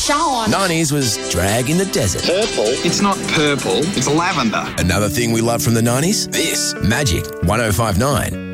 Sean. 90s was drag in the desert. Purple? It's not purple, it's lavender. Another thing we love from the 90s? This. Magic 105.9.